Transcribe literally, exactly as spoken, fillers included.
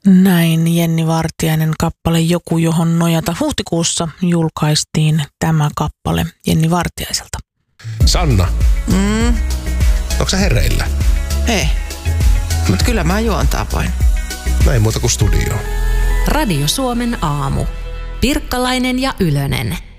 Näin Jenni Vartiainen kappale Joku johon nojata. Huhtikuussa julkaistiin tämä kappale Jenni Vartiaiselta. Sanna, Mm, onko sä hereillä? ei. Mut kyllä mä juontaa voin. Näin muuta kuin studioon. Radio Suomen aamu. Pirkkalainen ja Ylönen.